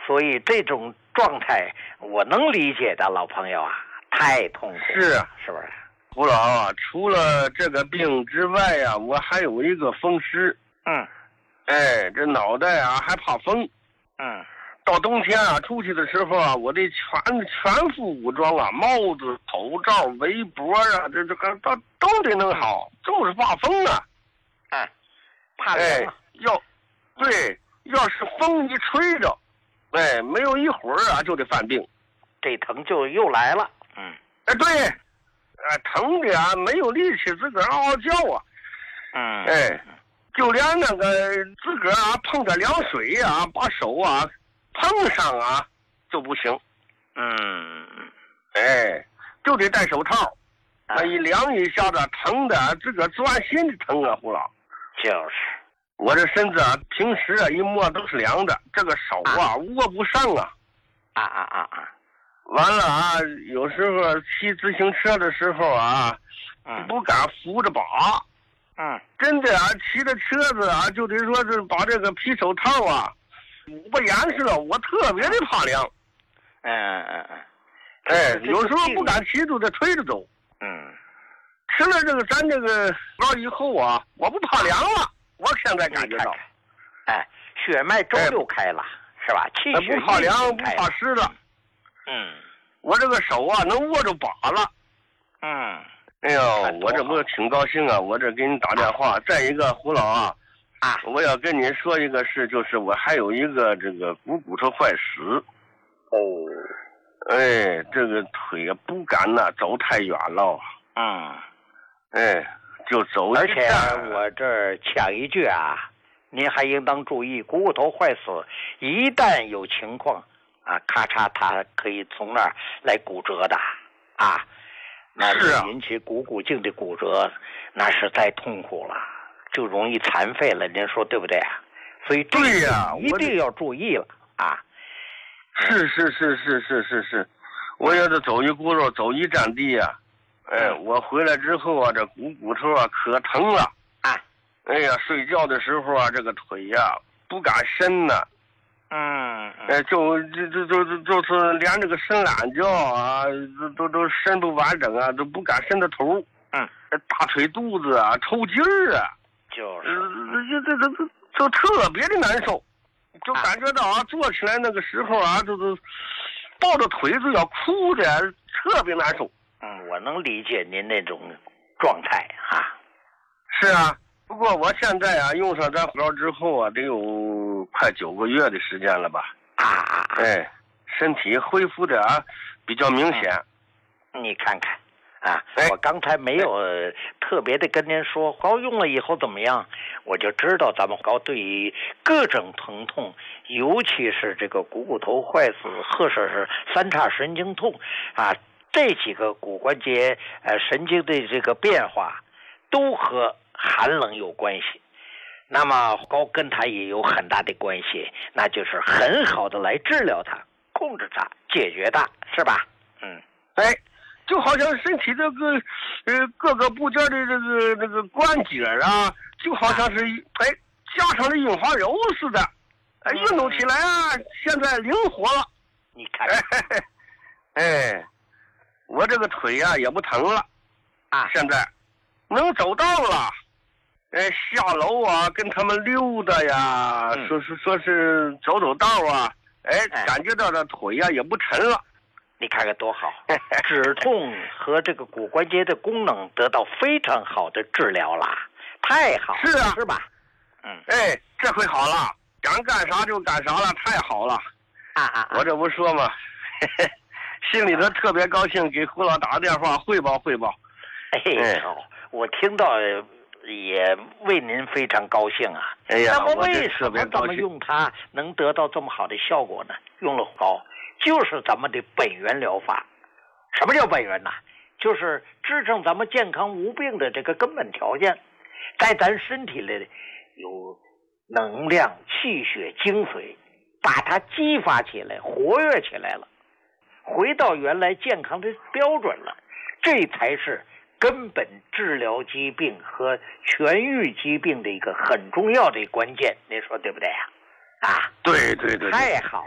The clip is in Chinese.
所以这种状态我能理解的，老朋友啊，太痛苦了， 是啊， 是不是？ 胡老啊，除了这个病之外呀，我还有一个风湿。这脑袋啊还怕风。到冬天啊，出去的时候啊，我得全副武装啊，帽子、口罩、围脖啊，这都得弄好，就是怕风啊。 怕凉啊。 要是风一吹着，没有一会儿啊，就得犯病。 这疼就又来了。 对，疼的啊，没有力气自个儿嗷嗷叫啊。就连那个自个儿啊碰着凉水啊，把手啊碰上啊就不行。就得戴手套。那一凉一下子，疼的自个儿钻心的疼啊，胡老。 就是我这身子啊，平时啊一摸都是凉的，这个手啊握不上啊。完了啊，有时候骑自行车的时候啊，不敢扶着把。真的啊，骑着车子啊，就得说是把这个皮手套啊捂不严实了，我特别的怕凉。有时候不敢骑，就得推着走。吃了咱这个药以后啊，我不怕凉了，我现在感觉到。 血脉周六开了，是吧？气血不怕凉，不怕湿了。我这个手啊能握住把了。哎呦，我这不挺高兴啊！我这给你打电话。再一个，胡老啊，我要跟你说一个事，就是我还有一个这个骨头坏死。这个腿也不敢走太远了。就走一站。 而且我这儿抢一句啊，您还应当注意，股骨头坏死一旦有情况啊，咔嚓，它可以从那儿来骨折的啊。那引起股骨颈的骨折，那是太痛苦了，就容易残废了。您说对不对啊？所以这一定要注意了啊！ 是，我要是走一轱辘，走一站地啊，我回来之后啊，这骨头啊可疼了。睡觉的时候啊，这个腿呀不敢伸呢。就是连这个伸懒觉啊，都伸不完整啊，都不敢伸到头。大腿肚子啊，抽筋儿啊，就特别的难受，就感觉到啊，坐起来那个时候啊，就是抱着腿子要哭的，特别难受。 我能理解您那种状态啊。 是啊，不过我现在啊，用上这药之后啊，得有快9个月的时间了吧。身体恢复的啊比较明显。 你看看啊，我刚才没有特别的跟您说膏用了以后怎么样，我就知道咱们膏对于各种疼痛，尤其是这个股骨头坏死或者是三叉神经痛啊，这几个骨关节神经的这个变化都和寒冷有关系。那么膏跟它也有很大的关系，那就是很好的来治疗它，控制它，解决它，是吧？ 就好像身体这个各个部件的这个关节啊，就好像是加上了硬化油似的，运动起来啊，现在灵活了。 你看， 我这个腿啊也不疼了现在能走道了。下楼啊，跟他们溜达呀，说是走道啊，感觉到这腿呀也不沉了。 你看看多好，止痛和这个骨关节的功能得到非常好的治疗了，太好了，是吧？ 这回好了，想干啥就干啥了，太好了。我这不说嘛，心里头特别高兴，给胡老打个电话汇报。 我听到。也为您非常高兴啊！那么为什么咱们用它能得到这么好的效果呢？用了膏就是咱们的本源疗法。什么叫本源呢？就是支撑咱们健康无病的这个根本条件，在咱身体里有能量、气血、精髓，把它激发起来、活跃起来了，回到原来健康的标准了，这才是根本治疗疾病和痊愈疾病的一个很重要的关键，您说对不对呀？ 对， 太好。